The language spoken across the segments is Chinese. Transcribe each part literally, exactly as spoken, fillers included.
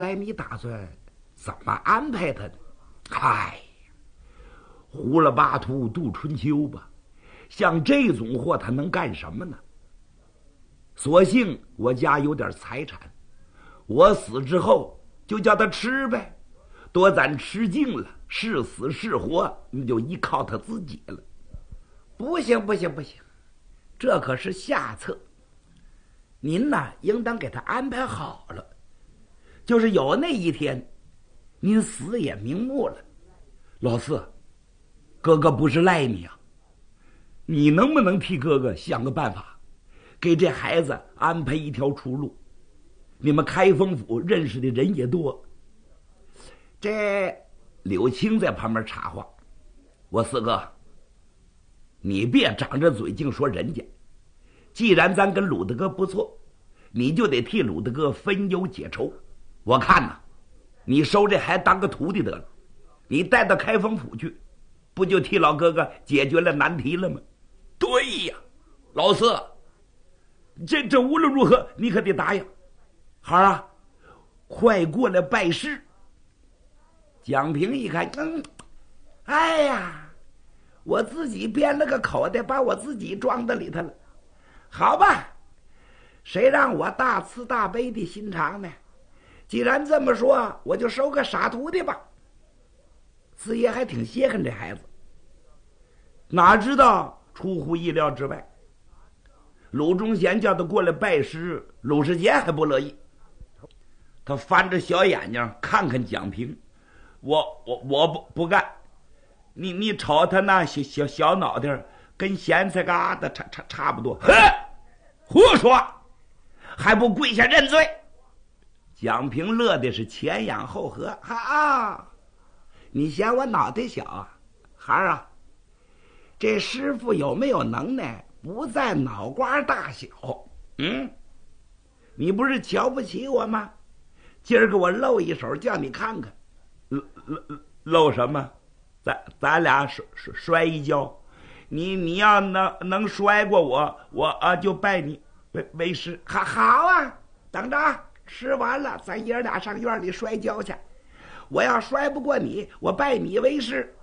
来，你打算怎么安排他呢？嗨，胡了巴图度春秋吧。像这种货，他能干什么呢？索性我家有点财产，我死之后就叫他吃呗。多咱吃尽了，是死是活，你就依靠他自己了。不行，不行，不行，这可是下策。您呐，应当给他安排好了，就是有那一天，您死也瞑目了。老四，哥哥不是赖你啊，你能不能替哥哥想个办法，给这孩子安排一条出路？你们开封府认识的人也多。这柳青在旁边插话：“我四哥，你别张着嘴净说人家。既然咱跟鲁大哥不错，你就得替鲁大哥分忧解愁。我看呐，你收这孩子当个徒弟得了，你带到开封府去，不就替老哥哥解决了难题了吗？”对呀，老四，这这无论如何你可得答应。孩儿啊，快过来拜师。蒋平一看，嗯，哎呀，我自己编了个口袋，把我自己装到里头了。好吧，谁让我大慈大悲的心肠呢？既然这么说，我就收个傻徒弟吧。四爷还挺稀罕这孩子，哪知道出乎意料之外，鲁忠贤叫他过来拜师，鲁世杰还不乐意。他翻着小眼睛看看蒋平，我我我不不干，你你瞅他那小小小脑袋跟咸菜疙瘩差差差不多。哼，胡说，还不跪下认罪？蒋平乐的是前仰后合，哈啊！你嫌我脑袋小啊，孩儿啊？这师傅有没有能耐，不在脑瓜大小。嗯，你不是瞧不起我吗？今儿个我露一手，叫你看看。露露露什么？咱咱俩摔摔一跤，你你要能能摔过我，我啊就拜你为为师。好好啊，等着啊，吃完了咱爷俩上院里摔跤去。我要摔不过你，我拜你为师。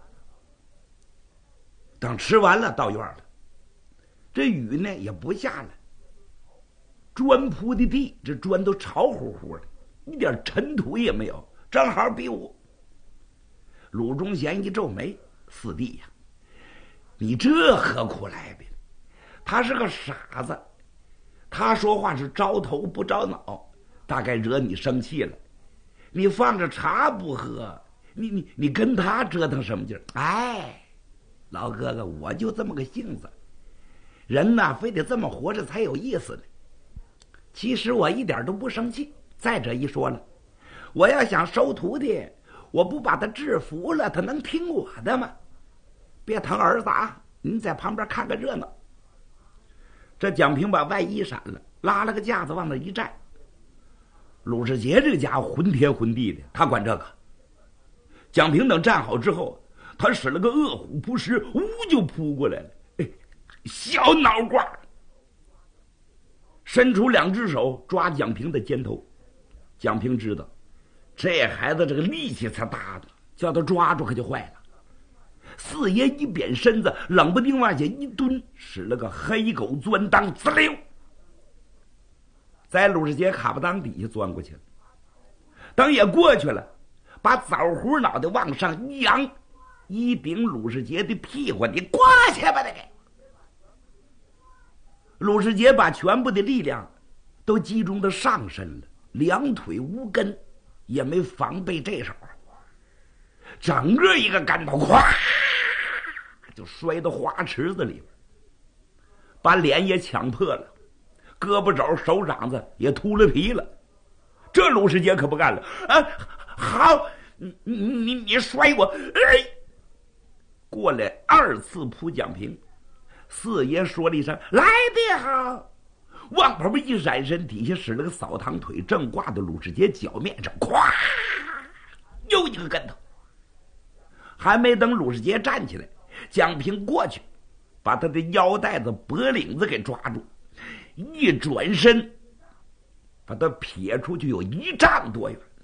等吃完了到院了，这雨呢也不下了，砖铺的地，这砖都潮乎乎的，一点尘土也没有，正好比武。鲁忠贤一皱眉：“四弟呀，你这何苦来的？他是个傻子，他说话是招头不着脑，大概惹你生气了。你放着茶不喝，你你你跟他折腾什么劲儿？哎，老哥哥，我就这么个性子，人呐，非得这么活着才有意思呢。其实我一点都不生气。再者一说了，我要想收徒弟，我不把他制服了，他能听我的吗？别疼儿子啊，您在旁边看个热闹。这蒋平把外衣闪了，拉了个架子往那一站。鲁世杰这个家伙浑天浑地的，他管这个。蒋平等站好之后，他使了个饿虎扑食，呜就扑过来了。哎，小脑瓜，伸出两只手抓蒋平的肩头。蒋平知道这孩子这个力气才大的，叫他抓住可就坏了。四爷一扁身子，冷不丁往下一蹲，使了个黑狗钻裆，滋溜，在鲁世杰卡巴裆底下钻过去了。等也过去了，把枣核脑袋往上一扬，一顶鲁世杰的屁股，你过去吧！那个鲁世杰把全部的力量都集中到上身了，两腿无根，也没防备这手，整个一个跟头，咵就摔到花池子里边，把脸也抢破了，胳膊肘手掌子也秃了皮了。这鲁世杰可不干了啊！好，你你你摔我！哎，过来二次扑蒋平。四爷说了一声：“来得好！”往旁边一闪身，底下使了个扫堂腿，正挂到鲁世杰脚面上，咵，又一个跟头。还没等鲁世杰站起来，蒋平过去，把他的腰带子、脖领子给抓住，一转身，把他撇出去有一丈多远。